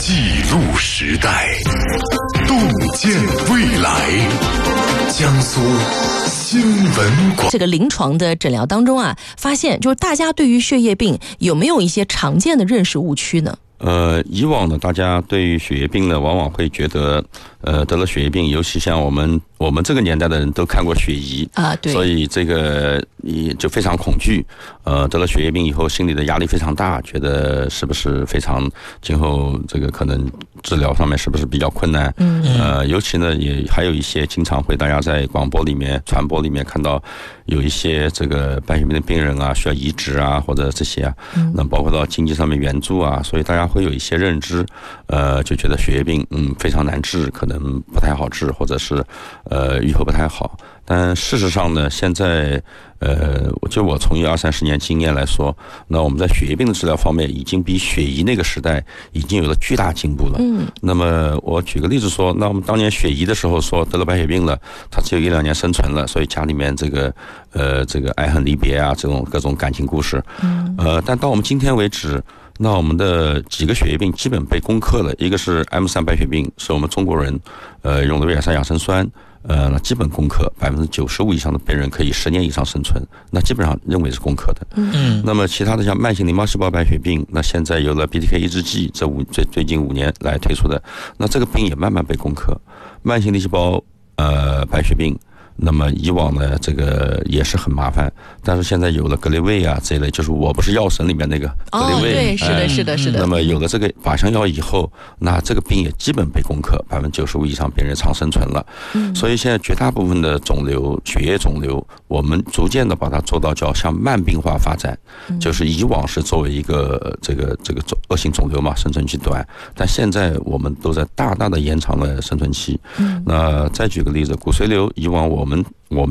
记录时代，洞见未来。江苏新闻广这个临床的诊疗当中啊，发现就是大家对于血液病有没有一些常见的认识误区呢？ 以往呢，大家对于血液病呢，往往会觉得，得了血液病，尤其像我们这个年代的人都看过血疑啊，对， 所以这个也就非常恐惧，得了血液病以后，心理的压力非常大，觉得是不是非常今后这个可能治疗上面是不是比较困难？尤其呢，也还有一些经常会大家在广播里面、传播里面看到有一些这个白血病的病人啊，需要移植啊，或者这些啊，那包括到经济上面援助啊，所以大家会有一些认知，就觉得血液病非常难治，可能不太好治，或者是预后不太好。但事实上呢，现在我从业20-30年经验来说，那我们在血液病的治疗方面已经比血疑那个时代已经有了巨大进步了。那么我举个例子说，那我们当年血疑的时候说得了白血病了，他只有1-2年生存了，所以家里面这个爱恨离别啊，这种各种感情故事。但到我们今天为止，那我们的几个血液病基本被攻克了，一个是 M3 白血病，是我们中国人用的威尔山亚砷酸。那基本攻克，95%以上的病人可以10年以上生存，那基本上认为是攻克的。那么其他的像慢性淋巴细胞白血病，那现在有了 BTK 抑制剂，最近5年来推出的，那这个病也慢慢被攻克。慢性粒细胞白血病，那么以往呢，这个也是很麻烦，但是现在有了格列卫啊这一类，就是我不是药神里面那个格列卫， 对，是的。 那么有了这个靶向药以后，那这个病也基本被攻克，95%以上病人长生存了。所以现在绝大部分的肿瘤，血液肿瘤，我们逐渐的把它做到叫向慢病化发展，就是以往是作为一个这个恶性肿瘤嘛，生存期短，但现在我们都在大大的延长了生存期。那再举个例子，骨髓瘤，以往我们